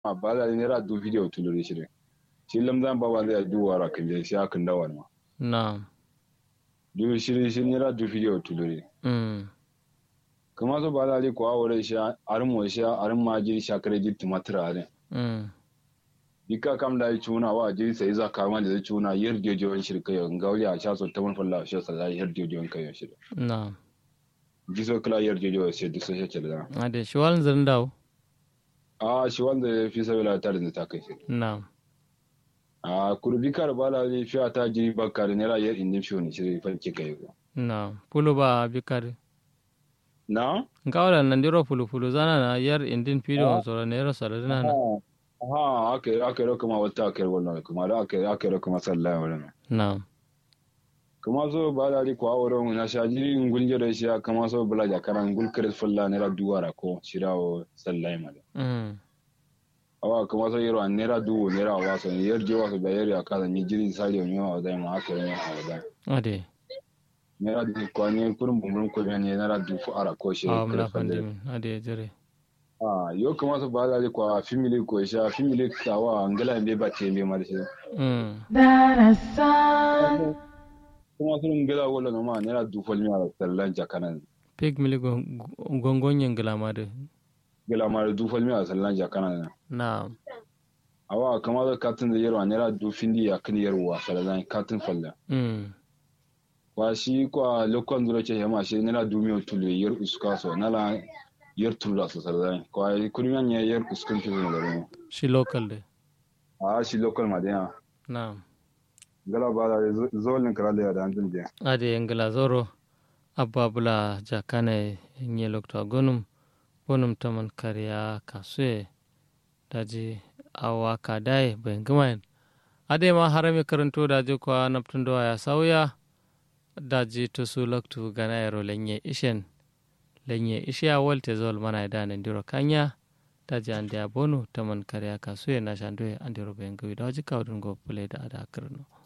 ma bala nera du video tuluri shire shi lamzan ba wanda ya duwa ra kan shi akan dawa ma na'am du shire shi nera du video tuluri kuma so bala ali ko awore shi armo shi arma ji shakare ji tumatira ale dika kam da chuna wa ji sai za ka wanda da chuna yar jojo shirka yo ngawli a sha so ta mun falla shi sai yar jojo kan shi na'am ji so kala yar jojo sai duk sai ce da ade shi wal zandaw shi wanda fi sabila ta da ta kai shi na'am kurbi kar bala ali fi ta ji bakar ne ra yar indin shi ne shi fanke kai ko na'am pulu ba bikari na ngawla nan diro pulu zana na yar indin video so ne ro saladina na ake ro kuma wata ake wannan kuma da ake ro kuma sallah wannan na'am kuma so ba da ri ko aworo na shaji ngulje da shi kuma so bula ja karan gul kare fulla ne ra duwara ko shirawo sallah ma awa kuma so yero an ne ra duwo ne ra wa so yer je wa so bayar ya kaza ni jiri sari on yawa da ma ake ne a da ade ne ra du ko ne kurun bumun ko ne na ra du fu ara ko shi kare fulla ade jere yo kuma su ba da kwa family ko sha family kawa angala mbe ba ce mbe ma da shi darasan kuma sun ngala wala no ma ne ra du fol mi ala sallan jakanan pig mili gongonyen glamade glamade du fol mi ala sallan jakanan na'am awa kuma da katin da yaro ne ra du findi ya kan yarwa sallan katin falla kwa shi kwa lokon duro ce ma shi ne ra du mi tulu yar uska so nala yar tulla su sarda ko ay kurman ne yar uskun fi ne garo shi local de shi local ma de na'am gala ba da zolin kala da dan dinje ade ngala zoro ababula jakane nye lokto gonum bonum taman kariya kasue daji awa kadai bengamen ade ma harami karanto daji ko naptundo ya sauya daji to su lokto ganayro lenye ishen lenye ishiya wolte zol mana idane ndiro kanya taji ande abonu taman kariya kasue na shandoe andiro bengawi daji kawdun go pule da ada karno